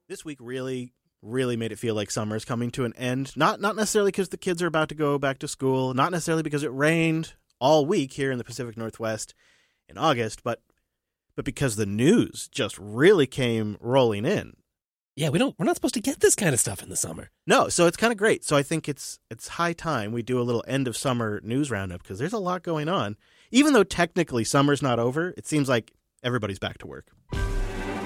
This week really, really made it feel like summer's coming to an end. Not necessarily because the kids are about to go back to school, not necessarily because it rained all week here in the Pacific Northwest in August, but because the news just really came rolling in. Yeah, we're not supposed to get this kind of stuff in the summer. No, so it's kind of great. So I think it's high time we do a little end of summer news roundup because there's a lot going on. Even though technically summer's not over, it seems like everybody's back to work.